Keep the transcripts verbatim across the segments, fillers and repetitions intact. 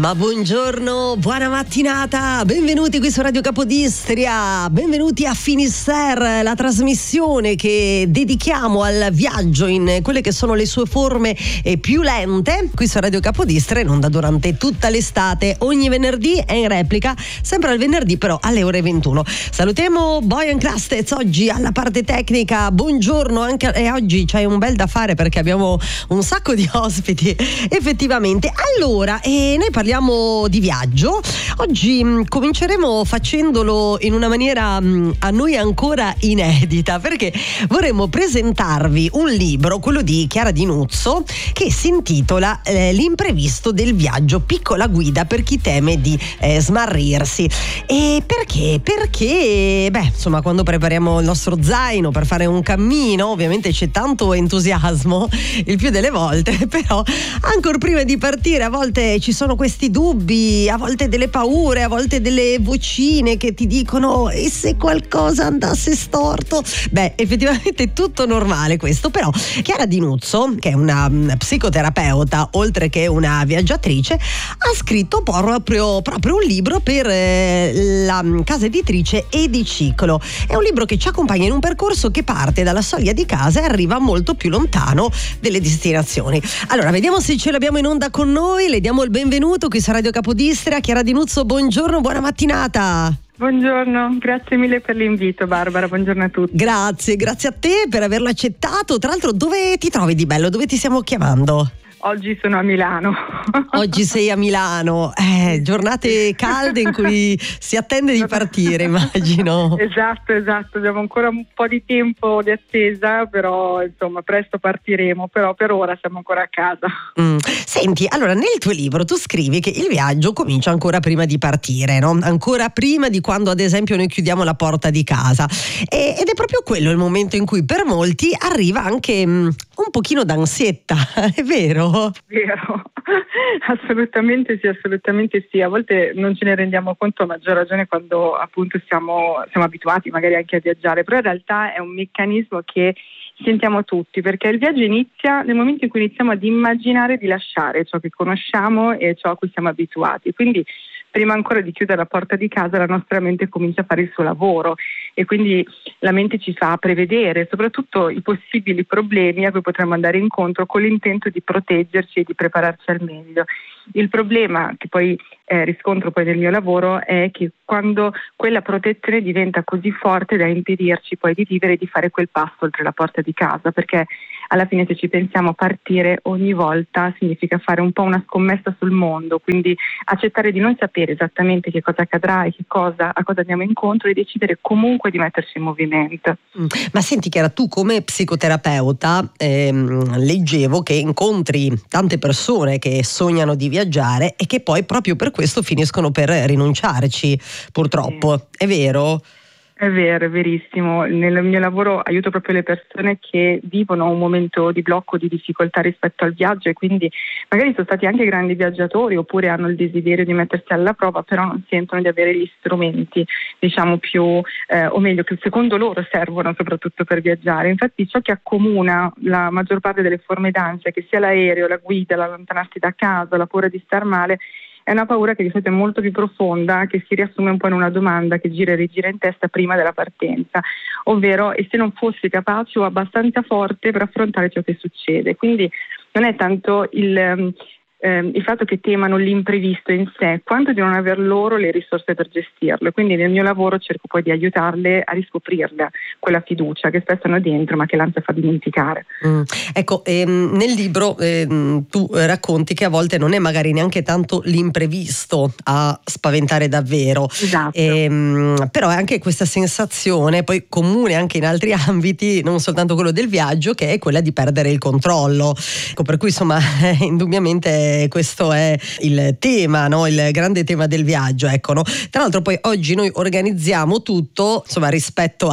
Ma buongiorno, buona mattinata, benvenuti qui su Radio Capodistria, benvenuti a Finisterre, la trasmissione che dedichiamo al viaggio in quelle che sono le sue forme più lente, qui su Radio Capodistria, in onda durante tutta l'estate, ogni venerdì è in replica, sempre al venerdì però alle ore ventuno. Salutiamo Bojan Krastec oggi alla parte tecnica, buongiorno, anche e oggi c'è un bel da fare perché abbiamo un sacco di ospiti, effettivamente. Allora, e noi parliamo di viaggio. Oggi mh, cominceremo facendolo in una maniera mh, a noi ancora inedita, perché vorremmo presentarvi un libro, quello di Chiara Di Nuzzo, che si intitola eh, L'imprevisto del viaggio, piccola guida per chi teme di eh, smarrirsi. E perché? Perché, beh, insomma, quando prepariamo il nostro zaino per fare un cammino, ovviamente c'è tanto entusiasmo, il più delle volte, però ancora prima di partire a volte ci sono questi dubbi, a volte delle paure, a volte delle vocine che ti dicono e se qualcosa andasse storto? Beh, effettivamente è tutto normale questo, però Chiara Di Nuzzo, che è una psicoterapeuta oltre che una viaggiatrice, ha scritto proprio, proprio un libro per eh, la casa editrice Ediciclo. È un libro che ci accompagna in un percorso che parte dalla soglia di casa e arriva molto più lontano delle destinazioni. Allora, vediamo se ce l'abbiamo in onda con noi, le diamo il benvenuto qui su Radio Capodistria. Chiara Di Nuzzo, buongiorno, buona mattinata. Buongiorno, grazie mille per l'invito Barbara, buongiorno a tutti. Grazie, grazie a te per averlo accettato. Tra l'altro, dove ti trovi di bello? Dove ti stiamo chiamando? Oggi sono a Milano. Oggi sei a Milano, eh, giornate calde in cui si attende di partire, immagino. Esatto, esatto, abbiamo ancora un po' di tempo di attesa, però insomma presto partiremo, però per ora siamo ancora a casa. Mm. Senti, allora nel tuo libro tu scrivi che il viaggio comincia ancora prima di partire, no? Ancora prima di quando ad esempio noi chiudiamo la porta di casa, e, ed è proprio quello il momento in cui per molti arriva anche mm, un pochino d'ansietta, è vero? Vero, assolutamente sì, assolutamente sì. A volte non ce ne rendiamo conto, a maggior ragione quando appunto siamo, siamo abituati magari anche a viaggiare, però in realtà è un meccanismo che sentiamo tutti, perché il viaggio inizia nel momento in cui iniziamo ad immaginare di lasciare ciò che conosciamo e ciò a cui siamo abituati. Quindi prima ancora di chiudere la porta di casa la nostra mente comincia a fare il suo lavoro e quindi la mente ci fa prevedere soprattutto i possibili problemi a cui potremmo andare incontro con l'intento di proteggerci e di prepararci al meglio. Il problema che poi eh, riscontro poi nel mio lavoro è che quando quella protezione diventa così forte da impedirci poi di vivere e di fare quel passo oltre la porta di casa, perché alla fine se ci pensiamo partire ogni volta significa fare un po' una scommessa sul mondo, quindi accettare di non sapere esattamente che cosa accadrà e che cosa, a cosa andiamo incontro e decidere comunque di metterci in movimento. Mm. Ma senti Chiara, tu come psicoterapeuta ehm, leggevo che incontri tante persone che sognano di viaggiare e che poi proprio per questo finiscono per rinunciarci, purtroppo, sì. È vero? È vero, è verissimo. Nel mio lavoro aiuto proprio le persone che vivono un momento di blocco, di difficoltà rispetto al viaggio e quindi magari sono stati anche grandi viaggiatori oppure hanno il desiderio di mettersi alla prova, però non sentono di avere gli strumenti, diciamo più, eh, o meglio, che secondo loro servono soprattutto per viaggiare. Infatti ciò che accomuna la maggior parte delle forme d'ansia, che sia l'aereo, la guida, l'allontanarsi da casa, la paura di star male, è una paura che di solito è molto più profonda, che si riassume un po' in una domanda che gira e rigira in testa prima della partenza, ovvero e se non fossi capace o abbastanza forte per affrontare ciò che succede. Quindi non è tanto il, ehm, il fatto che temano l'imprevisto in sé, quanto di non aver loro le risorse per gestirlo. Quindi nel mio lavoro cerco poi di aiutarle a riscoprirla, quella fiducia che spesso hanno dentro ma che l'ansia fa dimenticare. Mm. Ecco, ehm, nel libro ehm, tu racconti che a volte non è magari neanche tanto l'imprevisto a spaventare davvero, esatto. ehm, però è anche questa sensazione poi comune anche in altri ambiti, non soltanto quello del viaggio, che è quella di perdere il controllo. Ecco, per cui insomma indubbiamente questo è il tema, no? Il grande tema del viaggio, ecco, no? Tra l'altro poi oggi noi organizziamo tutto insomma rispetto a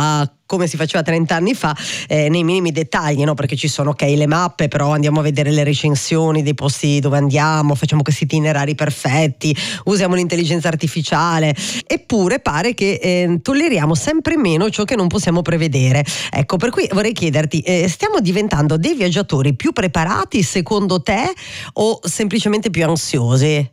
come si faceva trenta anni fa, eh, nei minimi dettagli, no? Perché ci sono ok le mappe, però andiamo a vedere le recensioni dei posti dove andiamo, facciamo questi itinerari perfetti, usiamo l'intelligenza artificiale, eppure pare che eh, tolleriamo sempre meno ciò che non possiamo prevedere. Ecco, per cui vorrei chiederti, eh, stiamo diventando dei viaggiatori più preparati secondo te o semplicemente più ansiosi?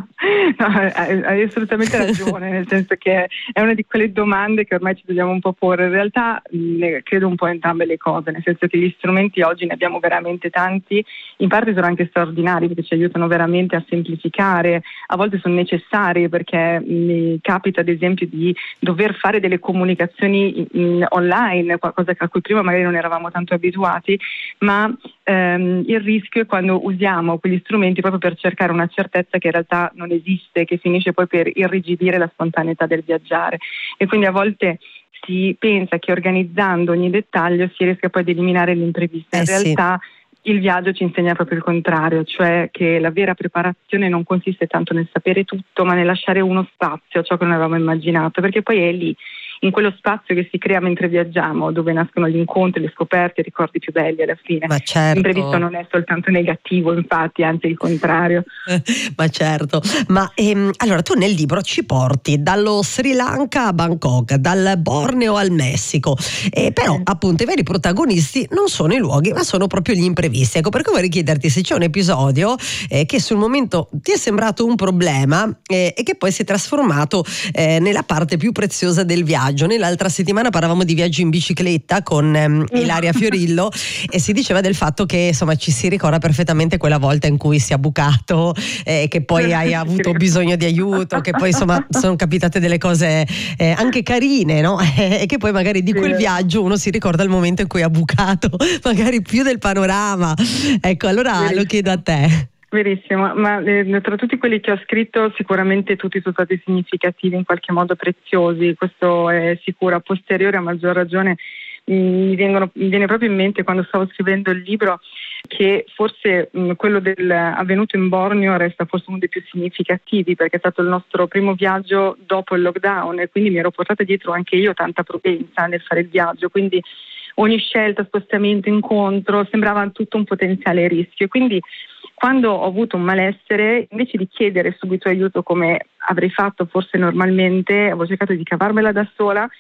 No, hai assolutamente ragione, nel senso che è una di quelle domande che ormai ci dobbiamo un po' porre. In realtà mh, credo un po' entrambe le cose, nel senso che gli strumenti oggi ne abbiamo veramente tanti, in parte sono anche straordinari perché ci aiutano veramente a semplificare, a volte sono necessari perché mi capita ad esempio di dover fare delle comunicazioni in, online, qualcosa a cui prima magari non eravamo tanto abituati, ma ehm, il rischio è quando usiamo quegli strumenti proprio per cercare una certezza che in realtà non esiste, che finisce poi per irrigidire la spontaneità del viaggiare, e quindi a volte si pensa che organizzando ogni dettaglio si riesca poi ad eliminare l'imprevisto. In Eh realtà sì. il viaggio ci insegna proprio il contrario, cioè che la vera preparazione non consiste tanto nel sapere tutto, ma nel lasciare uno spazio a ciò che non avevamo immaginato, perché poi è lì, in quello spazio che si crea mentre viaggiamo, dove nascono gli incontri, le scoperte, i ricordi più belli alla fine. Ma certo. L'imprevisto non è soltanto negativo, infatti, anzi il contrario. Ma certo, ma ehm, allora tu nel libro ci porti dallo Sri Lanka a Bangkok, dal Borneo al Messico, e però appunto i veri protagonisti non sono i luoghi, ma sono proprio gli imprevisti. Ecco, perché vorrei chiederti se c'è un episodio eh, che sul momento ti è sembrato un problema eh, e che poi si è trasformato eh, nella parte più preziosa del viaggio. Nell'altra settimana parlavamo di viaggi in bicicletta con ehm, Ilaria Fiorillo e si diceva del fatto che insomma ci si ricorda perfettamente quella volta in cui si è bucato, eh, che poi hai avuto bisogno di aiuto, che poi insomma sono capitate delle cose eh, anche carine, no? E che poi magari di quel viaggio uno si ricorda il momento in cui ha bucato, magari più del panorama. Ecco, allora lo chiedo a te. Verissimo, ma eh, tra tutti quelli che ho scritto sicuramente tutti sono stati significativi, in qualche modo preziosi, questo è sicuro. A posteriore, a maggior ragione, mi, vengono, mi viene proprio in mente quando stavo scrivendo il libro che forse mh, quello del avvenuto in Borneo resta forse uno dei più significativi, perché è stato il nostro primo viaggio dopo il lockdown e quindi mi ero portata dietro anche io tanta prudenza nel fare il viaggio, quindi ogni scelta, spostamento, incontro sembrava tutto un potenziale rischio. Quindi quando ho avuto un malessere, invece di chiedere subito aiuto come avrei fatto forse normalmente, avevo cercato di cavarmela da sola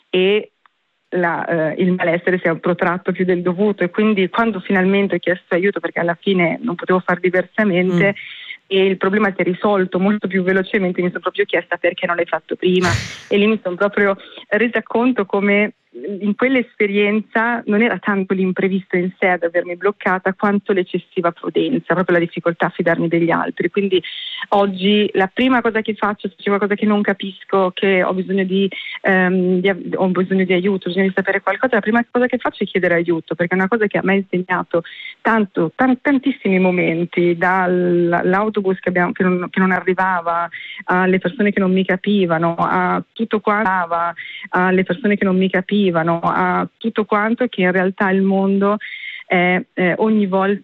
e la, eh, il malessere si è protratto più del dovuto, e quindi quando finalmente ho chiesto aiuto, perché alla fine non potevo far diversamente, mm. e il problema si è risolto molto più velocemente, mi sono proprio chiesta perché non l'hai fatto prima e lì mi sono proprio resa conto come in quell'esperienza non era tanto l'imprevisto in sé ad avermi bloccata quanto l'eccessiva prudenza, proprio la difficoltà a fidarmi degli altri. Quindi oggi la prima cosa che faccio, se c'è qualcosa che non capisco, che ho bisogno di, ehm, di ho bisogno di aiuto, ho bisogno di sapere qualcosa, la prima cosa che faccio è chiedere aiuto, perché è una cosa che a me ha insegnato tanto, tan- tantissimi momenti, dall'autobus che, abbiamo, che, non, che non arrivava, alle persone che non mi capivano, a tutto quanto, alle persone che non mi capivano, a tutto quanto, che in realtà il mondo è eh, ogni volta